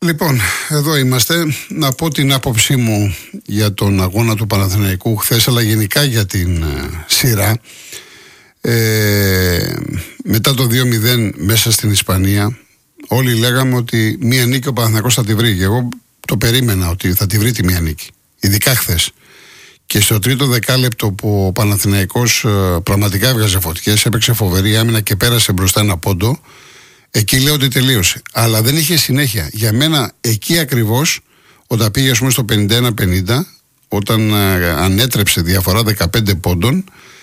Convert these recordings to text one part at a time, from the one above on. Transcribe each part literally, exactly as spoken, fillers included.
Λοιπόν, εδώ είμαστε. Να πω την άποψή μου για τον αγώνα του Παναθηναϊκού χθες, αλλά γενικά για την ε, σειρά. Ε, μετά το δύο μηδέν μέσα στην Ισπανία, όλοι λέγαμε ότι μία νίκη ο Παναθηναϊκός θα τη βρει. Και εγώ το περίμενα ότι θα τη βρει τη μία νίκη. Ειδικά χθες. Και στο τρίτο δεκάλεπτο που ο Παναθηναϊκός ε, πραγματικά έβγαζε φωτιές, έπαιξε φοβερή άμυνα και πέρασε μπροστά ένα πόντο. Εκεί λέω ότι τελείωσε. Αλλά δεν είχε συνέχεια. Για μένα εκεί ακριβώς, όταν πήγε ας πούμε, στο πενήντα ένα πενήντα, όταν ε, ανέτρεψε διαφορά δεκαπέντε πόντων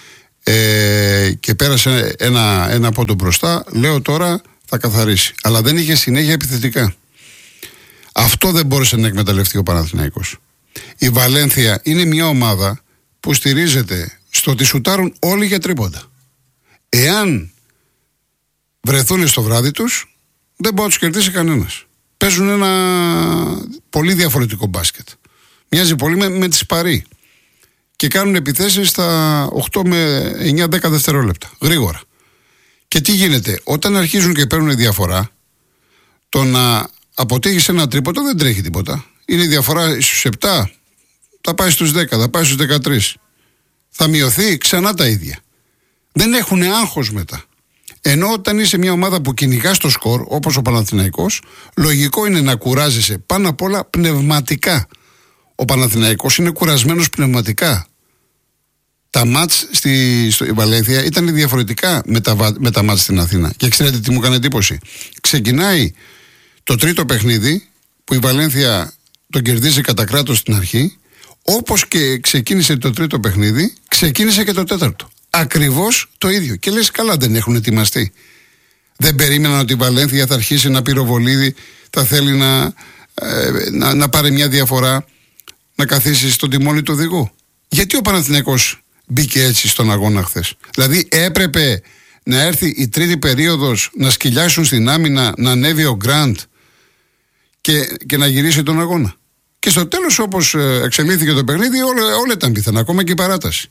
ε, και πέρασε ένα, ένα πόντο μπροστά, λέω τώρα θα καθαρίσει. Αλλά δεν είχε συνέχεια επιθετικά. Αυτό δεν μπόρεσε να εκμεταλλευτεί ο Παναθηναϊκός. Η Βαλένθια είναι μια ομάδα που στηρίζεται στο ότι σουτάρουν όλοι για τρίποντα. Εάν βρεθούν στο βράδυ τους, δεν μπορεί να τους κερδίσει κανένας. Παίζουν ένα πολύ διαφορετικό μπάσκετ. Μοιάζει πολύ με, με τις Παρί. Και κάνουν επιθέσεις στα οκτώ με εννιά δέκα δευτερόλεπτα. Γρήγορα. Και τι γίνεται, όταν αρχίζουν και παίρνουν διαφορά, το να αποτύχεις ένα τρίποντο δεν τρέχει τίποτα. Είναι η διαφορά στους επτά, θα πάει στους δέκα, θα πάει στους δεκατρία. Θα μειωθεί ξανά τα ίδια. Δεν έχουν άγχος μετά. Ενώ όταν είσαι μια ομάδα που κυνηγάς το σκορ, όπως ο Παναθηναϊκός, λογικό είναι να κουράζεσαι πάνω απ' όλα πνευματικά. Ο Παναθηναϊκός είναι κουρασμένος πνευματικά. Τα μάτς στη, στη Βαλένθια ήταν διαφορετικά με τα, με τα μάτς στην Αθήνα. Και ξέρετε τι μου έκανε εντύπωση. Ξεκινάει το τρίτο παιχνίδι που η Βαλένθια τον κερδίζει κατά κράτος στην αρχή. Όπως και ξεκίνησε το τρίτο παιχνίδι, ξεκίνησε και το τέταρτο. Ακριβώς το ίδιο. Και λες καλά, δεν έχουν ετοιμαστεί. Δεν περίμεναν ότι η Βαλένθια θα αρχίσει να πυροβολεί, θα θέλει να, ε, να, να πάρει μια διαφορά, να καθίσει στον τιμόνι του οδηγού. Γιατί ο Παναθηναϊκός μπήκε έτσι στον αγώνα χθες? Δηλαδή έπρεπε να έρθει η τρίτη περίοδος, να σκυλιάσουν στην άμυνα, να ανέβει ο Γκραντ και, και να γυρίσει τον αγώνα. Και στο τέλος, όπως εξελίχθηκε το παιχνίδι, όλα, όλα ήταν πιθανά, ακόμα και η παράταση.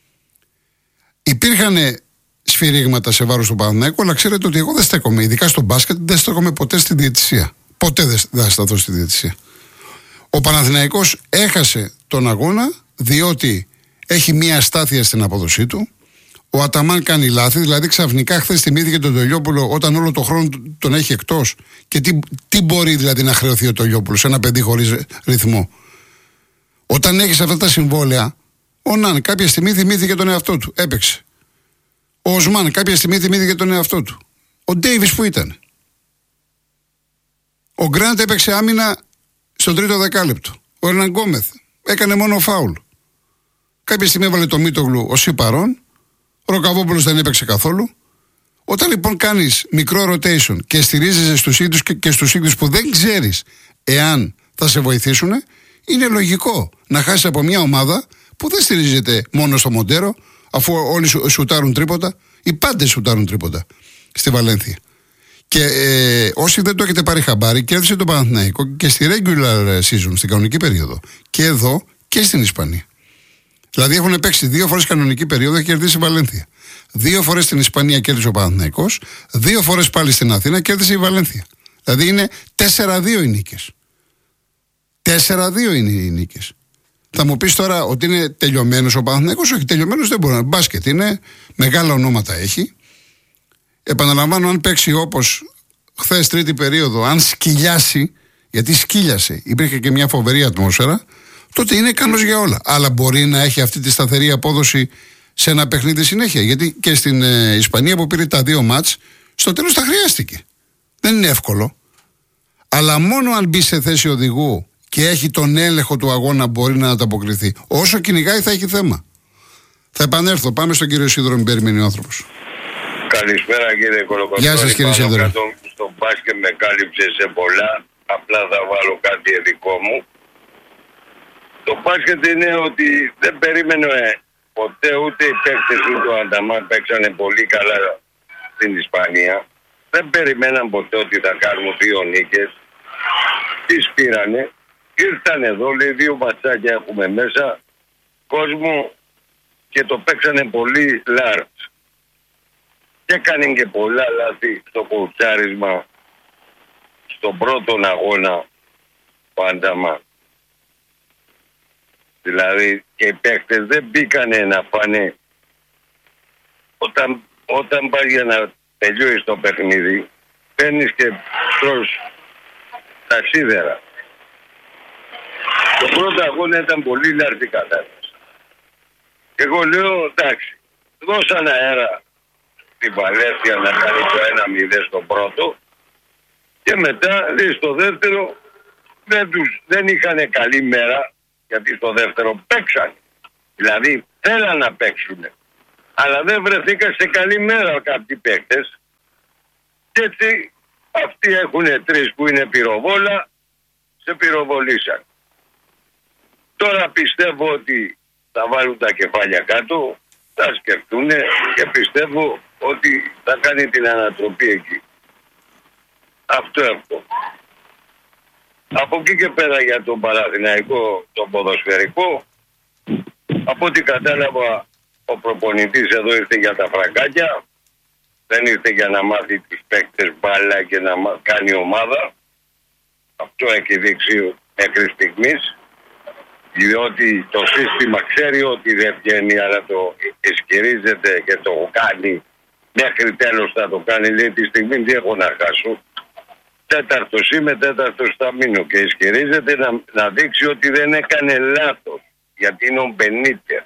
Υπήρχαν σφυρίγματα σε βάρος του Παναθηναϊκού, αλλά ξέρετε ότι εγώ δεν στέκομαι, ειδικά στο μπάσκετ, δεν στέκομαι ποτέ στη διαιτησία. Ποτέ δεν θα σταθώ στη διαιτησία. Ο Παναθηναϊκός έχασε τον αγώνα διότι έχει μία αστάθεια στην απόδοσή του. Ο Αταμάν κάνει λάθη, δηλαδή ξαφνικά χθες θυμήθηκε τον Τελειόπουλο όταν όλο τον χρόνο τον έχει εκτός. Και τι, τι μπορεί δηλαδή να χρεωθεί ο Τελειόπουλος σε ένα παιδί χωρίς ρυθμό? Όταν έχεις αυτά τα συμβόλαια, ο Ναν κάποια στιγμή θυμήθηκε τον εαυτό του, έπαιξε. Ο Οσμάν κάποια στιγμή θυμήθηκε τον εαυτό του. Ο Ντέιβις που ήταν? Ο Γκραντ έπαιξε άμυνα στο τρίτο δεκάλεπτο. Ο Ερναν Γκόμεθ έκανε μόνο φάουλ. Κάποια στιγμή έβαλε το Μίτογλου ο Σιπαρών. Ο Ροκαβόπουλος δεν έπαιξε καθόλου. Όταν λοιπόν κάνεις μικρό rotation και στηρίζεσαι στους ίδιους και, και στους ίδιους που δεν ξέρεις εάν θα σε βοηθήσουν, είναι λογικό να χάσεις από μια ομάδα που δεν στηρίζεται μόνο στο Μοντέρο, αφού όλοι σου, σουτάρουν τρίποτα. Οι πάντες σουτάρουν τρίποτα στη Βαλένθια. Και ε, όσοι δεν το έχετε πάρει χαμπάρι, κέρδισε τον Παναθηναϊκό και στη regular season, στην κανονική περίοδο. Και εδώ και στην Ισπανία. Δηλαδή έχουν παίξει δύο φορές κανονική περίοδο και κερδίσει η Βαλένθια. Δύο φορές στην Ισπανία κέρδισε ο Παναθηναϊκός, δύο φορές πάλι στην Αθήνα κέρδισε η Βαλένθια. Δηλαδή είναι τέσσερα δύο οι νίκες. τέσσερα δύο είναι οι νίκες. Θα μου πεις τώρα ότι είναι τελειωμένος ο Παναθηναϊκός? Όχι, τελειωμένος δεν μπορεί να είναι. Μπάσκετ είναι, μεγάλα ονόματα έχει. Επαναλαμβάνω, αν παίξει όπως χθες τρίτη περίοδο, αν σκυλιάσει, γιατί σκύλιασε, υπήρχε και μια φοβερή ατμόσφαιρα, τότε είναι ικανός για όλα. Αλλά μπορεί να έχει αυτή τη σταθερή απόδοση σε ένα παιχνίδι συνέχεια. Γιατί και στην ε, Ισπανία που πήρε τα δύο μάτς, στο τέλος τα χρειάστηκε. Δεν είναι εύκολο. Αλλά μόνο αν μπει σε θέση οδηγού και έχει τον έλεγχο του αγώνα μπορεί να ανταποκριθεί. Όσο κυνηγάει θα έχει θέμα. Θα επανέλθω. Πάμε στον κύριο Σίδωρο, μην περιμένει ο άνθρωπος. Καλησπέρα κύριε Κολοκοτρώνη. Γεια σας κύριε Σίδωρο. Στο μπάσκετ με κάλυψε σε πολλά. Απλά θα βάλω κάτι δικό μου. Το μπάσκετ είναι ότι δεν περίμενε ποτέ ούτε οι παίκτες ούτε ο Ανταμάν παίξανε πολύ καλά στην Ισπανία. Δεν περιμέναν ποτέ ότι θα κάνουν δύο νίκες. Τις πήρανε. Ήρθαν εδώ, λέει δύο ματσάκια έχουμε μέσα. Κόσμο και το παίξανε πολύ large. Και έκανε και πολλά λάθη στο κοουτσάρισμα στον πρώτο αγώνα ο Ανταμάν. Δηλαδή και οι παίκτες δεν μπήκανε να φάνε. Όταν, όταν πάει για να τελειώσει το παιχνίδι, παίρνεις και τρως τα σίδερα. Το πρώτο αγώνα ήταν πολύ λαρτή κατάσταση. Και εγώ λέω εντάξει, δώσαν αέρα στην Βαλένθια να κάνει το ένα μηδέν στο πρώτο και μετά λέει στο δεύτερο δεν, τους, δεν είχαν καλή μέρα γιατί στο δεύτερο παίξαν. Δηλαδή θέλαν να παίξουν. Αλλά δεν βρεθήκαν σε καλή μέρα κάποιοι παίκτες. Και έτσι αυτοί έχουν τρεις που είναι πυροβόλα, σε πυροβολήσαν. Τώρα πιστεύω ότι θα βάλουν τα κεφάλια κάτω, θα σκεφτούν και πιστεύω ότι θα κάνει την ανατροπή εκεί. Αυτό αυτό. Από εκεί και πέρα για τον Παναθηναϊκό, τον ποδοσφαιρικό, από ό,τι κατάλαβα ο προπονητής εδώ ήρθε για τα φραγκάκια, δεν ήρθε για να μάθει τους παίκτες μπάλα και να κάνει ομάδα. Αυτό έχει δείξει μέχρι στιγμής, διότι το σύστημα ξέρει ότι δεν βγαίνει, αλλά το ισχυρίζεται και το κάνει μέχρι τέλος θα το κάνει. Λέει τη στιγμή τι έχω να χάσω. Τέταρτος είμαι, τέταρτος θα μείνω και ισχυρίζεται να, να δείξει ότι δεν έκανε λάθος, γιατί είναι ο Μπενίτερ.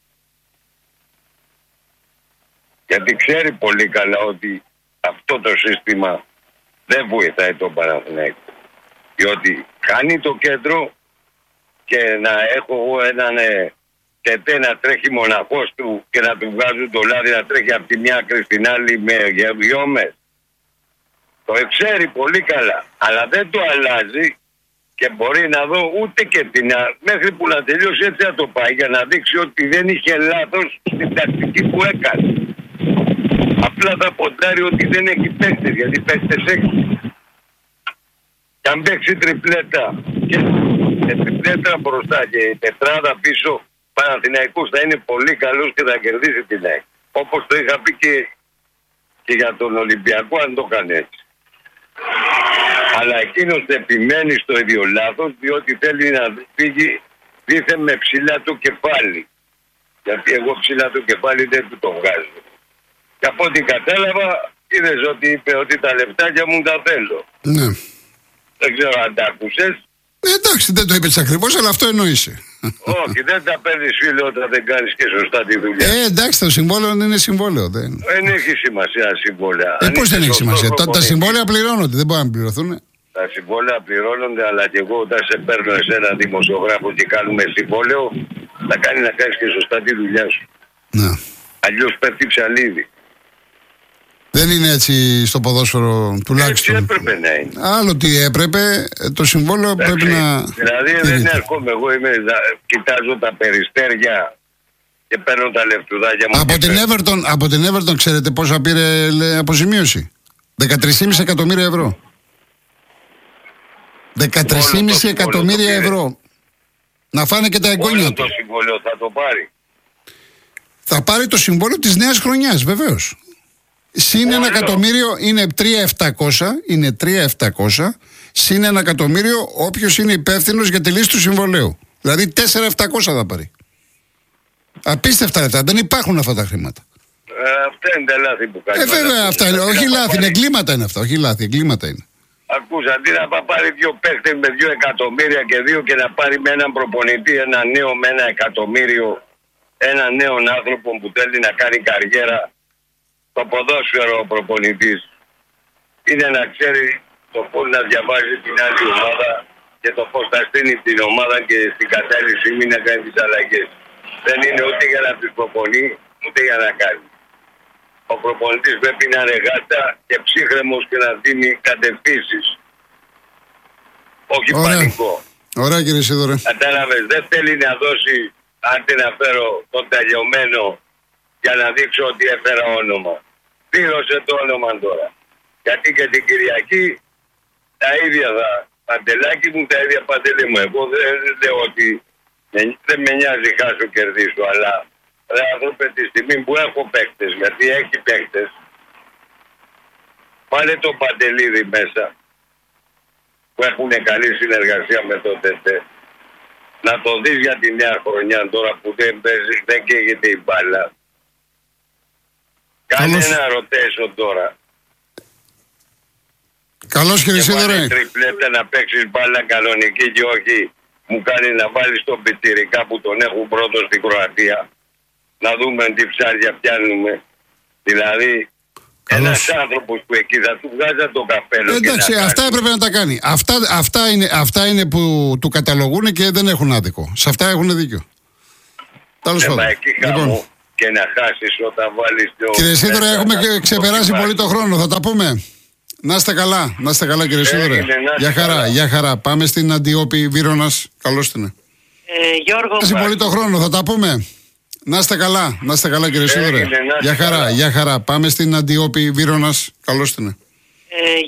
Γιατί ξέρει πολύ καλά ότι αυτό το σύστημα δεν βοηθάει τον Παναθηναϊκό. Διότι κάνει το κέντρο και να έχω εγώ έναν ε, τετέ να τρέχει μοναχός του και να του βγάζουν το λάδι να τρέχει από τη μια άκρη στην άλλη με γεωμές. Το ξέρει πολύ καλά, αλλά δεν το αλλάζει και μπορεί να δω ούτε και την μέχρι που να τελειώσει έτσι να το πάει για να δείξει ότι δεν είχε λάθος στην τακτική που έκανε. Απλά θα ποντάρει ότι δεν έχει παίκτες, γιατί παίκτες έχει. Και αν παίξει τριπλέτα και, και τριπλέτα μπροστά και η τετράδα πίσω, Παναθηναϊκός θα είναι πολύ καλός και θα κερδίσει την ΑΕΚ. Όπως το είχα πει και, και για τον Ολυμπιακό αν το κάνει έτσι. Αλλά εκείνος επιμένει στο ίδιο λάθος, διότι θέλει να φύγει δίθεν με ψηλά το κεφάλι. Γιατί εγώ ψηλά το κεφάλι δεν του το βγάζω. Και από ό,τι κατάλαβα, είδες ότι είπε ότι τα λεπτάκια μου τα θέλω. Ναι. Δεν ξέρω αν τα άκουσες. Ε, εντάξει, δεν το είπες ακριβώς, αλλά αυτό εννοείσαι. Όχι, δεν τα παίρνεις φίλε όταν δεν κάνεις και σωστά τη δουλειά. Ε, εντάξει, το συμβόλαιο είναι συμβόλαιο. Δεν, δεν έχει σημασία συμβόλαια. Ε, πώς δεν έχει σημασία. Τα, τα συμβόλαια πληρώνονται, δεν μπορούν να πληρωθούν. Τα συμβόλαια πληρώνονται, αλλά και εγώ όταν σε παίρνω εσένα δημοσιογράφο και κάνουμε συμβόλαιο, θα κάνει να κάνεις και σωστά τη δουλειά σου. Ναι. Αλλιώς πέφτει ψαλίδι. Δεν είναι έτσι στο ποδόσφαιρο τουλάχιστον. Έτσι έπρεπε να είναι. Άλλο τι έπρεπε, το συμβόλαιο Εντάξει, πρέπει να. Δηλαδή δεν έρχομαι εγώ, είμαι, κοιτάζω τα περιστέρια και παίρνω τα λεφτουδάκια μου. Από την, Everton, από την Everton ξέρετε πόσα πήρε λέ, αποζημίωση. δεκατρία κόμμα πέντε εκατομμύρια ευρώ. δεκατρία κόμμα πέντε εκατομμύρια ευρώ. Να φάνε και τα εγγόνια του. Το συμβόλαιο θα το πάρει. Θα πάρει το συμβόλαιο της νέας χρονιάς, βεβαίως. Συν ένα εκατομμύριο είναι τρία χιλιάδες επτακόσια, είναι τρία χιλιάδες επτακόσια, συν ένα εκατομμύριο όποιος είναι υπεύθυνος για τη λύση του συμβολέου. Δηλαδή τέσσερα χιλιάδες επτακόσια θα πάρει. Απίστευτα λεφτά, δεν υπάρχουν αυτά τα χρήματα. Ε, αυτά είναι τα λάθη που κάνει. Ε, βέβαια, αυτά είναι, όχι λάθη, είναι εγκλήματα είναι αυτά, όχι λάθη, εγκλήματα είναι. Ακούς, αντί να πάρει δύο παίχτες με δύο εκατομμύρια και δύο και να πάρει με έναν προπονητή ένα νέο με ένα εκατομμύριο, έναν νέο άνθρωπο που θέλει να κάνει καριέρα. Το ποδόσφαιρο ο προπονητής είναι να ξέρει το πώς να διαβάζει την άλλη ομάδα και το πώς θα στείνει την ομάδα και στην κατάλληλη στιγμή να κάνει τις αλλαγές. Δεν είναι ούτε για να τους προπονεί, ούτε για να κάνει. Ο προπονητής πρέπει να είναι γάτα και ψύχρεμος και να δίνει κατευθύνσεις. Όχι Ωραία. πανικό. Ωραία κύριε Σίδωρε. Κατάλαβες, δεν θέλει να δώσει, άντε να φέρω τον τελειωμένο για να δείξω ότι έφερα όνομα. Δήλωσε το όνομα τώρα. Γιατί και την Κυριακή τα ίδια θα παντελάκι μου, τα ίδια παντελή μου. Εγώ δεν λέω ότι δεν με νοιάζει χάσω κερδίσω, αλλά ρε άνθρωπε τη στιγμή που έχω παίκτες, γιατί έχει παίκτες, βάλε το Παντελίδη μέσα που έχουν καλή συνεργασία με το ΤΕΤΕ. Να το δεις για τη νέα χρονιά τώρα που δεν, παίζει, δεν καίγεται η μπάλα. Κάνε Καλώς. ένα rotation τώρα. Καλώς κύριε Και Σίδωρε. βάλε τριπλέτα να παίξεις μπάλα κανονική και όχι μου κάνει να βάλεις τον πιτσιρικά που τον έχουν πρώτο στην Κροατία. Να δούμε τι ψάρια πιάνουμε. Δηλαδή Καλώς. ένας άνθρωπος που εκεί θα του βγάζει το καπέλο. Ε, εντάξει, και να αυτά κάνει. έπρεπε να τα κάνει. Αυτά, αυτά, είναι, αυτά είναι που του καταλογούν και δεν έχουν άδικο. Σε αυτά έχουν δίκιο. Τέλος Ε, μα πάντων. εκεί χαμού και να χάσεις όταν βάλεις το... Κύριε Σίδωρε, μέσα έχουμε να- και ξεπεράσει το πολύ το χρόνο. Θα τα πούμε. Να είστε καλά. Να είστε καλά, κύριε Σίδωρε. Έγινε, να είστε Γεια χαρά, καλά. γεια χαρά. Πάμε στην Αντιόπη Βύρωνας. Καλώς την. Ε, Γιώργο, Ξεπεράσει πολύ το χρόνο. Θα τα πούμε. Να είστε καλά. Να είστε καλά, κύριε Σίδωρε. Έγινε, να είστε Γεια χαρά, καλά. γεια χαρά. Πάμε στην Αντιόπη Βύρωνας. Καλώς την. ε,